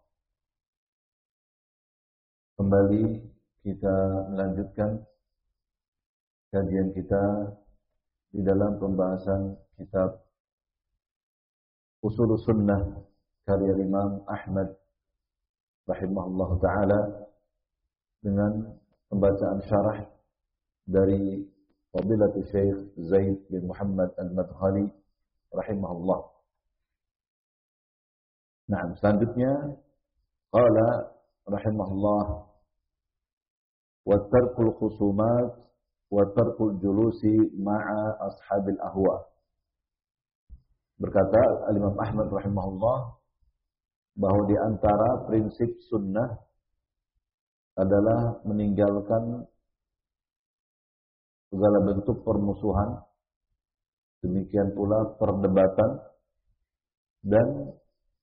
Kembali kita melanjutkan kajian kita di dalam pembahasan kitab Ushulus Sunnah karya Imam Ahmad rahimahullah taala dengan pembacaan syarah dari Fadilatul Syekh Zaid bin Muhammad Al-Madkhali rahimahullah. Nah, selanjutnya qala rahimahullah wa tarkul khusumat wa tarkul julusi ma'a ashabil ahwa. Berkata Al-Imam Ahmad rahimahullah bahwa di antara prinsip sunnah adalah meninggalkan segala bentuk permusuhan, demikian pula perdebatan, dan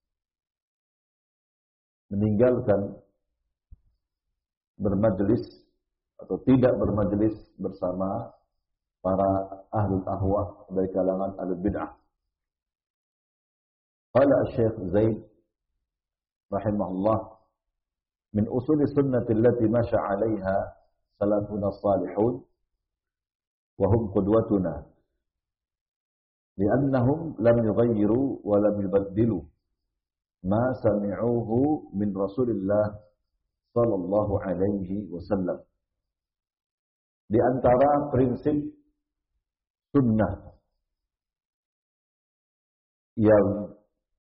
meninggalkan bermajlis atau tidak bermajlis bersama para ahlul ahwa dari kalangan ahlul bid'ah. Qala Syekh Zaid rahimahullah, min usuli sunnati allati masya 'alaiha salafuna salihun wa hum qudwatuna li'annahum lam yughayyiru wa lam yubaddilu ma sami'uhu min Rasulillah sallallahu alaihi wasallam. Di antara prinsip sunnah yang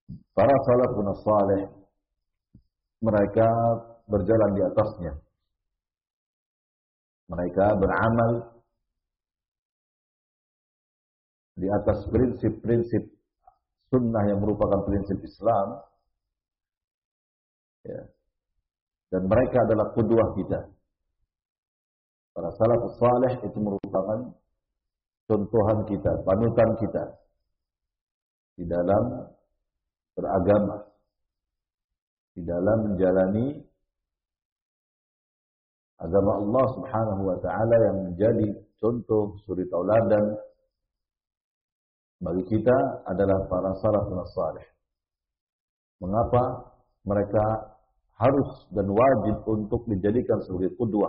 para salafun salih mereka berjalan di atasnya. Mereka beramal di atas prinsip-prinsip sunnah yang merupakan prinsip Islam. Ya. Dan mereka adalah qudwah kita. Para salafus salih itu merupakan contohan kita, panutan kita di dalam beragama, di dalam menjalani agama Allah Subhanahu wa taala yang menjadi contoh suri tauladan bagi kita adalah para salafun salih. Mengapa mereka harus dan wajib untuk dijadikan sebagai qudwah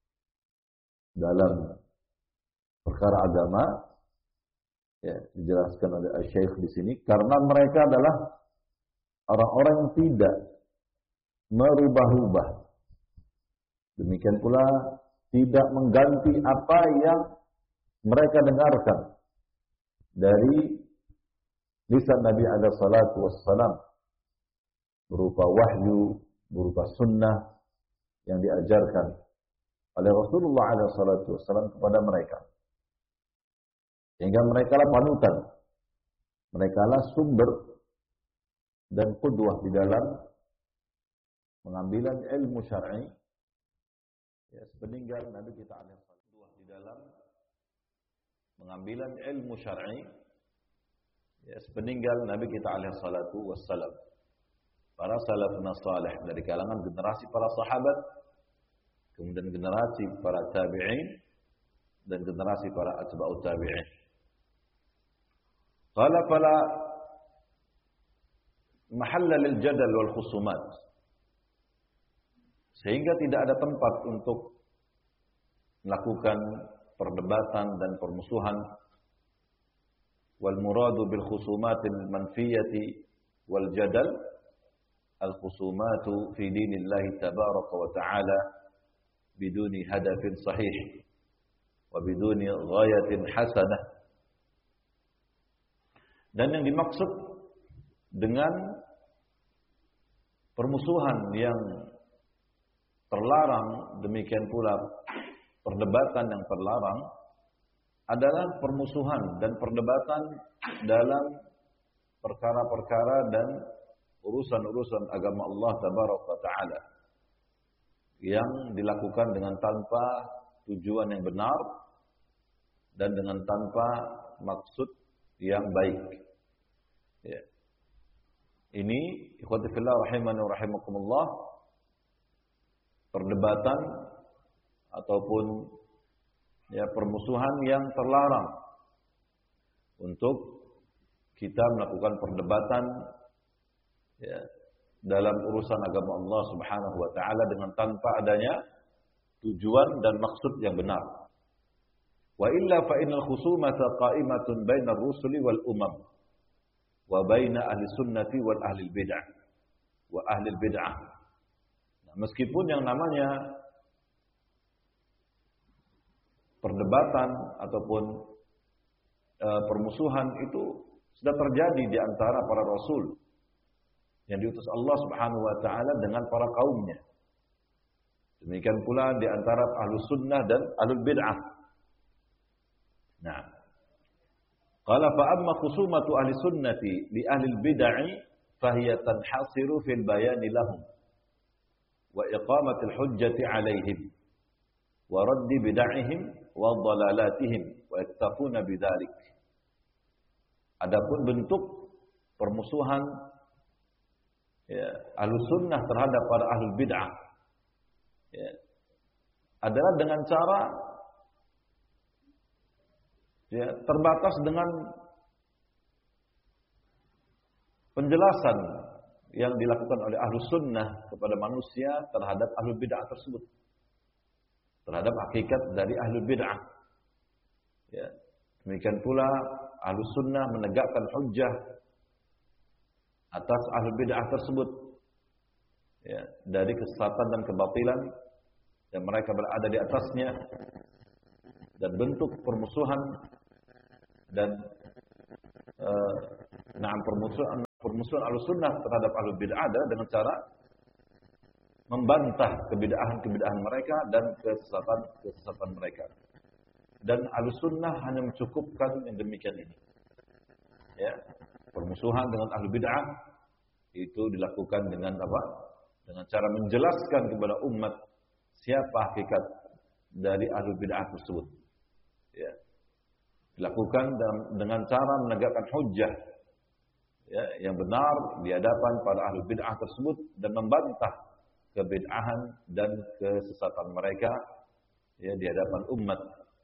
dalam perkara agama? Ya, dijelaskan oleh Syekh di sini, karena mereka adalah orang-orang yang tidak merubah-rubah. Demikian pula tidak mengganti apa yang mereka dengarkan dari lisan Nabi alaihi salatu wassalam berupa wahyu, berupa sunnah yang diajarkan oleh Rasulullah alaihi salatu wassalam kepada mereka. Sehingga mereka lah panutan, mereka lah sumber dan qudwah di dalam pengambilan ilmu syar'i. Ya, sepeninggal Nabi kita alaihi salatu di dalam pengambilan ilmu syar'i. Ya, sepeninggal Nabi kita alaihi salatu wassalam. Para salafun salih dari kalangan generasi para sahabat, kemudian generasi para tabi'in dan generasi para atba'ut tabi'in. Qala fala mahalla lil jadal wal khusumat. Sehingga tidak ada tempat untuk melakukan perdebatan dan permusuhan. Wal muradu bil khusumatil manfiyati wal jadal al khusumatu fi dinillahi tabaraka wa ta'ala biduni hadafin sahih wa biduni ghayatin hasanah. Dan yang dimaksud dengan permusuhan yang terlarang, demikian pula perdebatan yang terlarang, adalah permusuhan dan perdebatan dalam perkara-perkara dan urusan-urusan agama Allah Tabaraka wa Ta'ala yang dilakukan dengan tanpa tujuan yang benar dan dengan tanpa maksud yang baik. Ya. Ini ikhwati fillah rahimani wa rahimakumullah, perdebatan ataupun ya permusuhan yang terlarang untuk kita melakukan perdebatan ya dalam urusan agama Allah Subhanahu wa taala dengan tanpa adanya tujuan dan maksud yang benar. Wa illa fa innal khusumata qa'imatun bainar rusuli wal umam wa baina ahli sunnati wal ahli bid'ah wa ahli bid'ah. Nah, meskipun yang namanya perdebatan ataupun e, permusuhan itu sudah terjadi di antara para rasul yang diutus Allah Subhanahu wa taala dengan para kaumnya. Demikian pula di antara ahlus sunnah dan ahlul bid'ah. Nah, qala fa amma khusumatu ahli sunnati li ahli bid'ah fa hiya tanhasiru fil bayan lahum wa iqamati al hujjati alaihim wa radd bid'ahihim wa dhalalatihim wa yaktafuna bidzalik. Adapun bentuk permusuhan ya, ahlus sunnah terhadap para ahlul bid'ah ya, adalah dengan cara ya, terbatas dengan penjelasan yang dilakukan oleh ahlus sunnah kepada manusia terhadap ahlul bid'ah tersebut, terhadap hakikat dari ahlul bid'ah. Ya, demikian pula ahlus sunnah menegakkan hujjah atas ahlul bid'ah tersebut ya, dari kesesatan dan kebatilan yang mereka berada di atasnya, dan bentuk permusuhan dan uh, na'am permusuhan permusuhan Ahlussunnah terhadap Ahlul Bid'ah adalah dengan cara membantah kebid'ahan-kebid'ahan mereka dan kesesatan-kesesatan mereka. Dan Ahlussunnah hanya mencukupkan yang demikian ini. Ya, permusuhan dengan Ahlul Bid'ah itu dilakukan dengan apa? Dengan cara menjelaskan kepada umat siapa hakikat dari Ahlul Bid'ah tersebut. Ya. Dilakukan dengan cara menegakkan hujjah ya, yang benar di hadapan para Ahlul Bid'ah tersebut dan membantah kebid'ahan dan kesesatan mereka ya, di hadapan umat.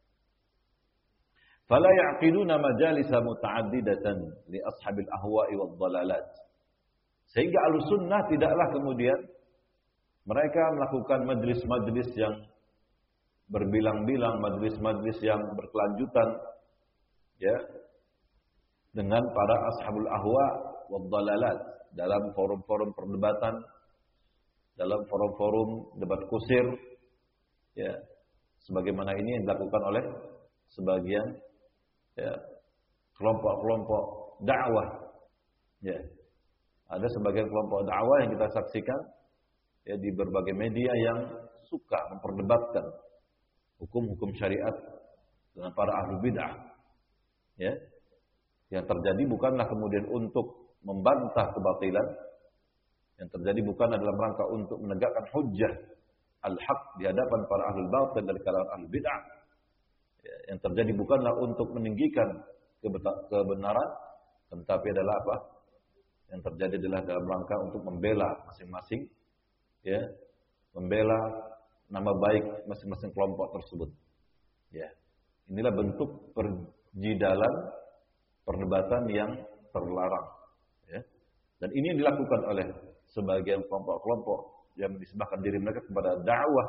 Fala ya'qiduna majalisa muta'addidatan li ashabil ahwa'i wad dhalalat. Sehingga Ahlussunnah tidaklah kemudian mereka melakukan majlis-majlis yang berbilang-bilang, majlis-majlis yang berkelanjutan ya dengan para ashabul ahwa wad dhalalat dalam forum-forum perdebatan, dalam forum-forum debat kusir ya, sebagaimana ini yang dilakukan oleh sebagian ya, kelompok-kelompok dakwah ya. Ada sebagian kelompok dakwah yang kita saksikan ya di berbagai media yang suka memperdebatkan hukum-hukum syariat dengan para ahli bid'ah ya. Yang terjadi bukanlah kemudian untuk membantah kebatilan, yang terjadi bukan dalam rangka untuk menegakkan hujjah al-haq di hadapan para ahli batil dari kalangan ahli bid'ah. Ya, yang terjadi bukanlah untuk meninggikan kebenaran, tetapi adalah apa? Yang terjadi adalah dalam rangka untuk membela masing-masing, ya, membela nama baik masing-masing kelompok tersebut. Ya, inilah bentuk perjidalan perdebatan yang terlarang. Ya. Dan ini yang dilakukan oleh sebagian kelompok-kelompok yang menisbahkan diri mereka kepada dakwah.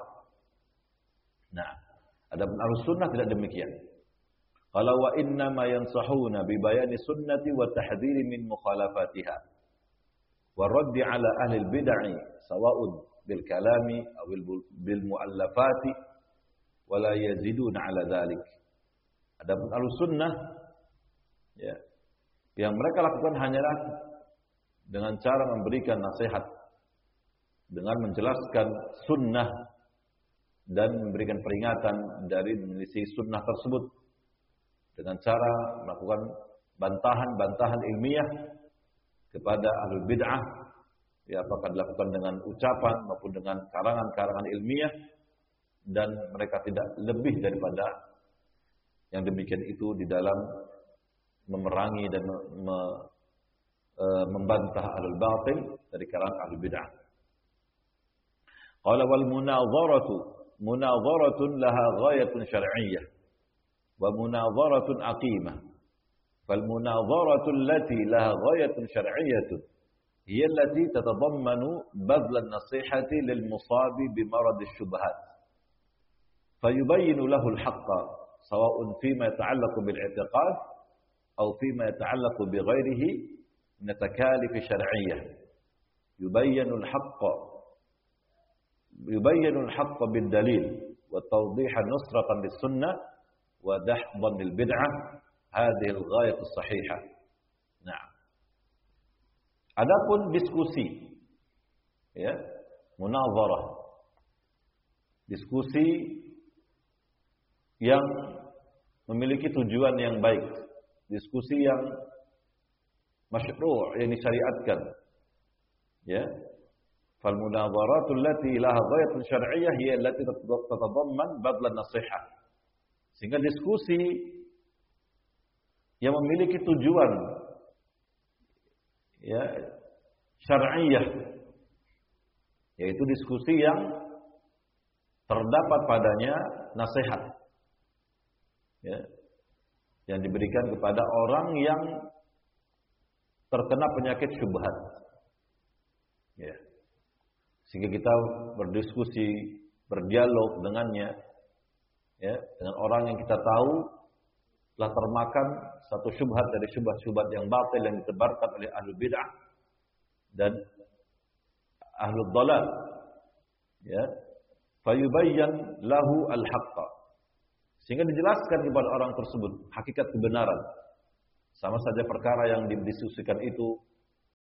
Nah, adapun Ahlussunnah tidak demikian. Qala wa inna ma yansahuna bi bayani sunnati wa tahdhiri min mukhalafatiha wa raddi ala ahli al-bid'ah sawa'un bil kalami aw bil muallafati wa la yaziduna ala dhalik. Adapun Ahlussunnah ya, yang mereka lakukan hanyalah dengan cara memberikan nasihat, dengan menjelaskan sunnah dan memberikan peringatan dari menyelisih sunnah tersebut, dengan cara melakukan bantahan-bantahan ilmiah kepada ahlul bid'ah, ya, apakah dilakukan dengan ucapan maupun dengan karangan-karangan ilmiah, dan mereka tidak lebih daripada yang demikian itu di dalam memerangi dan me, e, membantah ahlul batil dari kalangan ahlul bid'ah. Qala wal munadharatu munadharatun laha ghayatun syar'iyyah wa munadharatun aqimah. Fal munadharatu allati laha ghayatun syar'iyyah hiya allati tatadammanu badla an-nasihati lil musabi bi marad asy-syubhat. Fayubayyinu lahu al-haqqa sawa'un fima yata'allaqu bil i'tiqad aw fima yata'allaqu bi ghairihi min at-takalif asy-syar'iyyah. Yubayyinu al-haqqa yubayyinu al-haqqa bid dalil wa tawdihan nusratan lis sunnah wa dahdan lil bid'ah hadhihi al-ghayah as-sahihah. Nah, adapun diskusi ya, munazarah, diskusi yang memiliki tujuan yang baik, diskusi yang masyru' yang disyariatkan ya. Fal munazaratul lati laha ghayatun syar'iyyah hiya allati tatadamman badlan nasihah. Sehingga diskusi yang memiliki tujuan ya syar'iyyah, yaitu diskusi yang terdapat padanya nasihat ya, yang diberikan kepada orang yang terkena penyakit syubhat ya. Sehingga kita berdiskusi, berdialog dengannya ya, dengan orang yang kita tahu telah termakan satu syubhat dari syubhat-syubhat yang batil yang ditebarkan oleh ahlul bid'ah dan ahlul dhalal ya. Fayubayyan lahu al-haqqa, sehingga dijelaskan kepada orang tersebut hakikat kebenaran. Sama saja perkara yang didiskusikan itu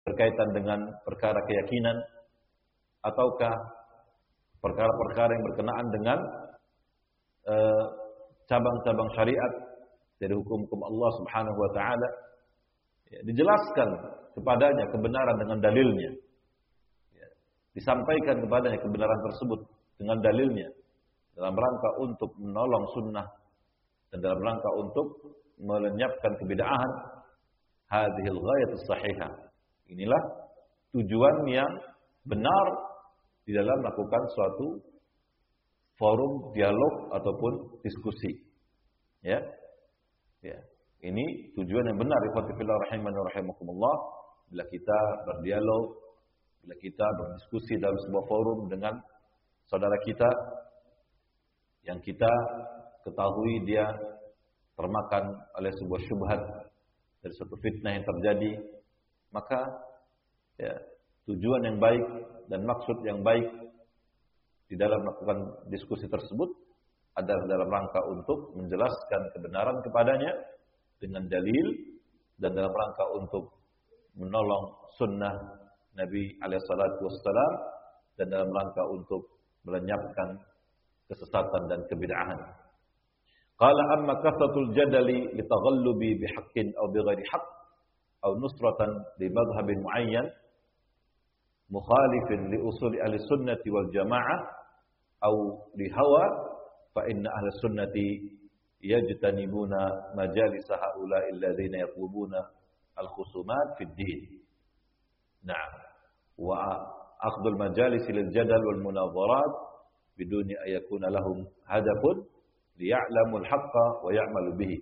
berkaitan dengan perkara keyakinan ataukah perkara-perkara yang berkenaan dengan uh, cabang-cabang syariat dari hukum-hukum Allah Subhanahu wa taala, ya, dijelaskan kepadanya kebenaran dengan dalilnya. Ya, disampaikan kepadanya kebenaran tersebut dengan dalilnya dalam rangka untuk menolong sunnah dan dalam rangka untuk melenyapkan kebid'ahan. Hadhil ghayatus sahihah. Inilah tujuan yang benar di dalam melakukan suatu forum dialog ataupun diskusi. Ya. Ya. Ini tujuan yang benar, ikhwati fillah rahimani wa rahimakumullah. Bila kita berdialog, bila kita berdiskusi dalam sebuah forum dengan saudara kita yang kita ketahui dia termakan oleh sebuah syubhat dari suatu fitnah yang terjadi, maka ya, tujuan yang baik dan maksud yang baik di dalam melakukan diskusi tersebut adalah dalam rangka untuk menjelaskan kebenaran kepadanya dengan dalil dan dalam rangka untuk menolong sunnah Nabi alaihi salatu wassalam dan dalam rangka untuk melenyapkan kesesatan dan kebid'ahan. Qala amma kathratul jadali litaghallubi bihaqqin aw bighairi haqq aw nusratan li madhhabin muayyan mukhalifin li usuli ahli sunnati wal jamaah aw li hawa fa inna ahli sunnati yajtanibuna majalis haula'i alladhina yatlubuna al-khusumat fid din. Na'am. Wa akhdhul majalis lil jadal wal munadharat biduni ayakuna lahum hadafun liya'lamul haqqa wa ya'malu bihi.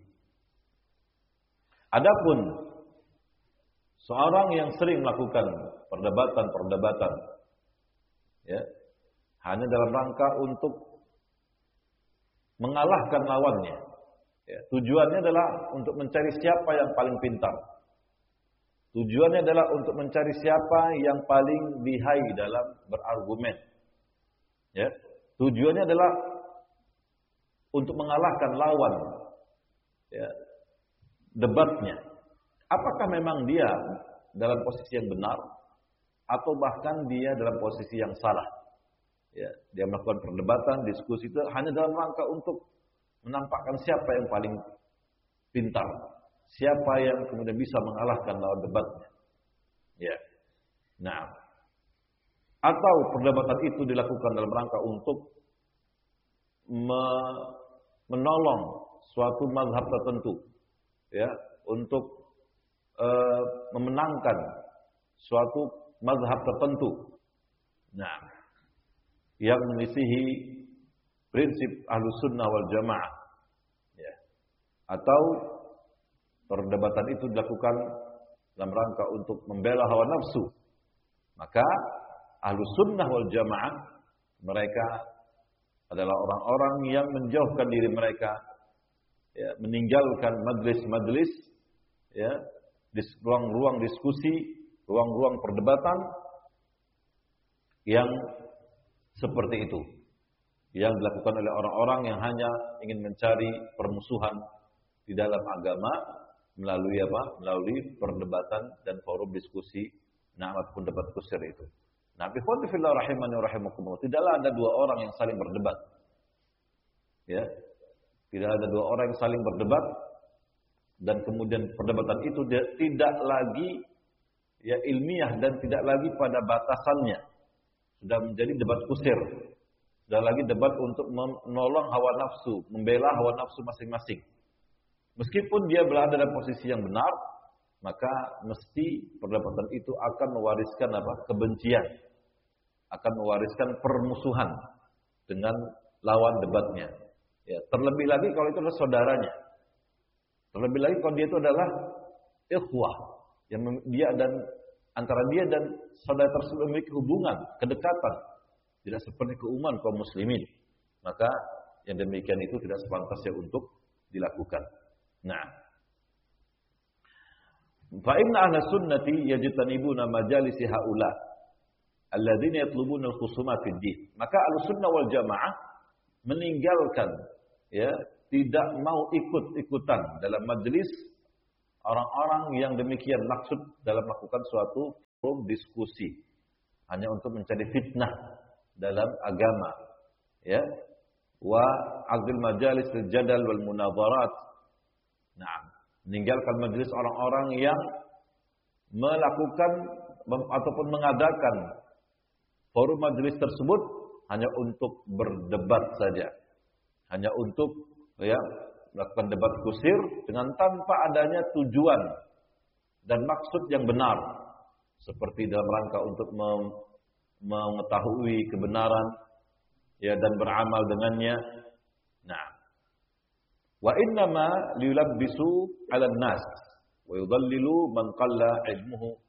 Adapun seorang yang sering melakukan perdebatan-perdebatan ya, hanya dalam rangka untuk mengalahkan lawannya. Ya, tujuannya adalah untuk mencari siapa yang paling pintar. Tujuannya adalah untuk mencari siapa yang paling lihai dalam berargumen. Ya, tujuannya adalah untuk mengalahkan lawan, ya, debatnya. Apakah memang dia dalam posisi yang benar, atau bahkan dia dalam posisi yang salah? Ya, dia melakukan perdebatan, diskusi itu hanya dalam rangka untuk menampakkan siapa yang paling pintar, siapa yang kemudian bisa mengalahkan lawan debatnya. Ya, nah, atau perdebatan itu dilakukan dalam rangka untuk me menolong suatu mazhab tertentu, ya, untuk e, memenangkan suatu mazhab tertentu, nah, yang menyisihi prinsip Ahlus Sunnah wal Jamaah, ya, atau perdebatan itu dilakukan dalam rangka untuk membela hawa nafsu, maka Ahlus Sunnah wal Jamaah mereka adalah orang-orang yang menjauhkan diri mereka, ya, meninggalkan majlis-majlis, ya, di ruang-ruang diskusi, ruang-ruang perdebatan yang seperti itu, yang dilakukan oleh orang-orang yang hanya ingin mencari permusuhan di dalam agama melalui apa? Melalui perdebatan dan forum diskusi, nah, ataupun debat kusir itu. Nah, ikhwati fillah rahimani wa rahimakumullah, tidaklah ada dua orang yang saling berdebat. Ya. Tidak ada dua orang yang saling berdebat dan kemudian perdebatan itu tidak lagi ya ilmiah dan tidak lagi pada batasannya. Sudah menjadi debat kusir. Sudah lagi debat untuk menolong hawa nafsu, membela hawa nafsu masing-masing. Meskipun dia berada dalam posisi yang benar, maka mesti perdebatan itu akan mewariskan apa? Kebencian. Akan mewariskan permusuhan dengan lawan debatnya. Ya, terlebih lagi kalau itu adalah saudaranya. Terlebih lagi kalau dia itu adalah ikhwah, yang dia dan antara dia dan saudara tersebut memiliki hubungan, kedekatan, tidak seperti keumuman kaum muslimin. Maka yang demikian itu tidak sepantasnya untuk dilakukan. Nah, fa inna ahla sunnati yajtanibuna majalisi haula alladzina yatlubuna al-khusumat fid din. Maka Ahlussunnah wal Jamaah meninggalkan, ya, tidak mau ikut-ikutan dalam majelis orang-orang yang demikian maksud dalam melakukan suatu forum diskusi hanya untuk mencari fitnah dalam agama, ya. Wa aqdil majalis al-jadal wal munadharat. Nah, meninggalkan majelis orang-orang yang melakukan ataupun mengadakan forum majelis tersebut hanya untuk berdebat saja. Hanya untuk ya melakukan debat kusir dengan tanpa adanya tujuan dan maksud yang benar, seperti dalam rangka untuk mengetahui kebenaran ya dan beramal dengannya. Nah, wa innama liyulabbisu 'alan nas wa yudallilu man qalla ilmuhu